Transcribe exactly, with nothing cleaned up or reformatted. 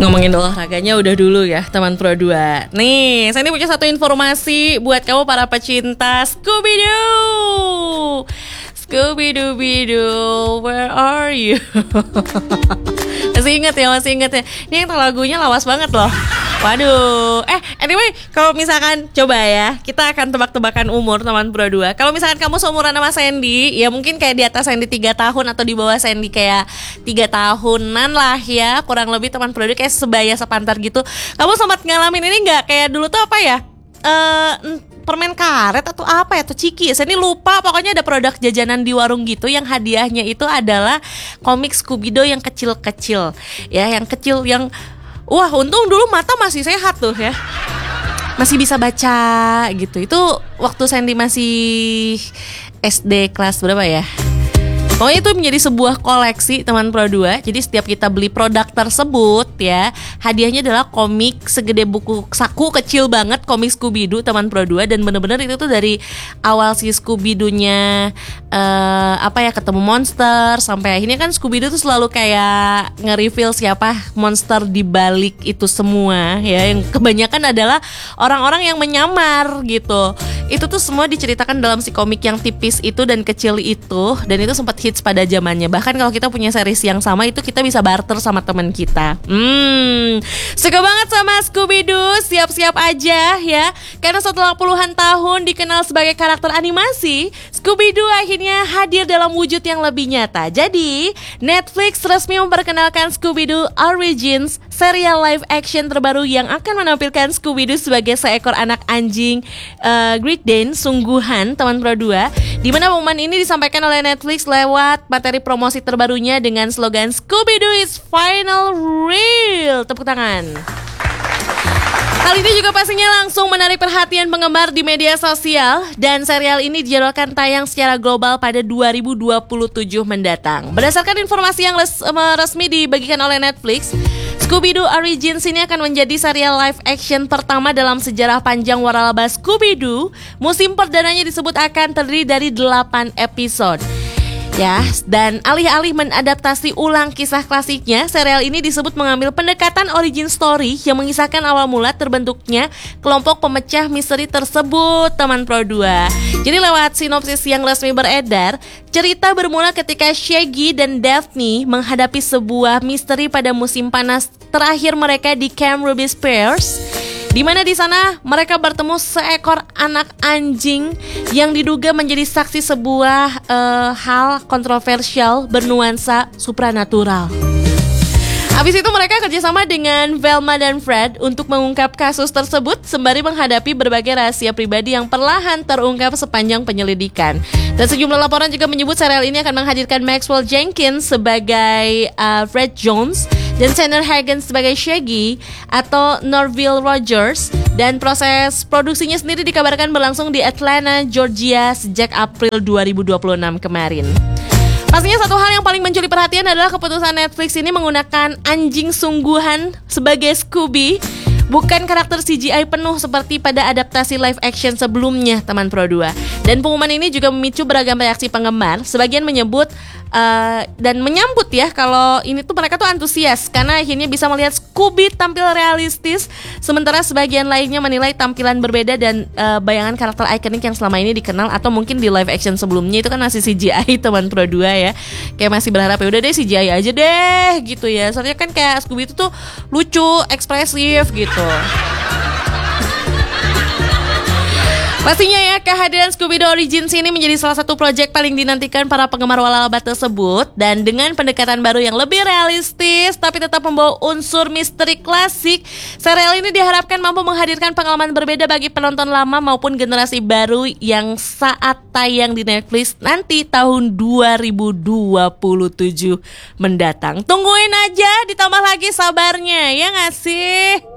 Ngomongin olahraganya udah dulu ya teman Pro dua. Nih, saya ini punya satu informasi buat kamu para pecinta Scooby-Doo. Scooby-Doo, where are you? Masih inget ya, masih inget ya. Ini yang lagunya lawas banget loh. Waduh. Eh, anyway, kalau misalkan coba ya, kita akan tebak-tebakan umur teman Pro dua. Kalau misalkan kamu seumuran sama Sandy, ya mungkin kayak di atas Sandy tiga tahun atau di bawah Sandy kayak tiga tahunan lah ya. Kurang lebih teman Pro dua kayak sebaya sepantar gitu. Kamu sempat ngalamin ini gak? Kayak dulu tuh apa ya? Eh... Uh, permen karet atau apa ya, atau ciki. Saya ini lupa, pokoknya ada produk jajanan di warung gitu yang hadiahnya itu adalah komik Scooby-Doo yang kecil-kecil. Ya, yang kecil yang wah, untung dulu mata masih sehat tuh ya. Masih bisa baca gitu. Itu waktu Sandy masih S D kelas berapa ya? Pokoknya itu menjadi sebuah koleksi teman Pro dua. Jadi setiap kita beli produk tersebut ya, hadiahnya adalah komik segede buku saku kecil banget, komik Scooby-Doo teman Pro dua. Dan bener-bener itu tuh dari awal si Scooby-Doo-nya uh, apa ya, ketemu monster, sampai akhirnya kan Scooby-Doo tuh selalu kayak nge-reveal siapa monster di balik itu semua ya, yang kebanyakan adalah orang-orang yang menyamar gitu. Itu tuh semua diceritakan dalam si komik yang tipis itu dan kecil itu, dan itu sempat hits pada zamannya. Bahkan kalau kita punya series yang sama itu kita bisa barter sama teman kita. Hmm, suka banget sama Scooby-Doo, siap-siap aja ya. Karena setelah puluhan tahun dikenal sebagai karakter animasi, Scooby-Doo akhirnya hadir dalam wujud yang lebih nyata. Jadi, Netflix resmi memperkenalkan Scooby-Doo Origins, serial live action terbaru yang akan menampilkan Scooby-Doo sebagai seekor anak anjing uh, Great Dane sungguhan teman Pro dua. Di mana pengumuman ini disampaikan oleh Netflix lewat materi promosi terbarunya dengan slogan Scooby-Doo is final real. Tepuk tangan. Hal ini juga pastinya langsung menarik perhatian penggemar di media sosial, dan serial ini dijadwalkan tayang secara global pada dua ribu dua puluh tujuh mendatang. Berdasarkan informasi yang res- resmi dibagikan oleh Netflix, Scooby-Doo Origins ini akan menjadi serial live action pertama dalam sejarah panjang waralaba Scooby-Doo. Musim perdananya disebut akan terdiri dari delapan episode. Ya, dan alih-alih mengadaptasi ulang kisah klasiknya, serial ini disebut mengambil pendekatan origin story yang mengisahkan awal mula terbentuknya kelompok pemecah misteri tersebut, teman Pro dua. Jadi lewat sinopsis yang resmi beredar, cerita bermula ketika Shaggy dan Daphne menghadapi sebuah misteri pada musim panas terakhir mereka di Camp Ruby Spears, di mana di sana mereka bertemu seekor anak anjing yang diduga menjadi saksi sebuah uh, hal kontroversial bernuansa supranatural. Habis itu mereka kerjasama dengan Velma dan Fred untuk mengungkap kasus tersebut sembari menghadapi berbagai rahasia pribadi yang perlahan terungkap sepanjang penyelidikan. Dan sejumlah laporan juga menyebut serial ini akan menghadirkan Maxwell Jenkins sebagai uh, Fred Jones dan Tanner Hagen sebagai Shaggy atau Norville Rogers. Dan proses produksinya sendiri dikabarkan berlangsung di Atlanta, Georgia sejak April dua ribu dua puluh enam kemarin. Pastinya satu hal yang paling mencuri perhatian adalah keputusan Netflix ini menggunakan anjing sungguhan sebagai Scooby, bukan karakter C G I penuh seperti pada adaptasi live action sebelumnya, teman Pro dua. Dan pengumuman ini juga memicu beragam reaksi penggemar. Sebagian menyebut uh, dan menyambut ya kalau ini tuh mereka tuh antusias karena akhirnya bisa melihat Scooby tampil realistis, sementara sebagian lainnya menilai tampilan berbeda dan uh, bayangan karakter ikonik yang selama ini dikenal atau mungkin di live action sebelumnya itu kan masih C G I, teman Pro dua ya. Kayak masih berharap ya udah deh C G I aja deh gitu ya. Soalnya kan kayak Scooby itu tuh lucu, ekspresif gitu. Pastinya ya, kehadiran Scooby-Doo Origins ini menjadi salah satu proyek paling dinantikan para penggemar waralaba tersebut. Dan dengan pendekatan baru yang lebih realistis tapi tetap membawa unsur misteri klasik, serial ini diharapkan mampu menghadirkan pengalaman berbeda bagi penonton lama maupun generasi baru yang saat tayang di Netflix nanti tahun dua ribu dua puluh tujuh mendatang. Tungguin aja, ditambah lagi sabarnya, ya gak sih?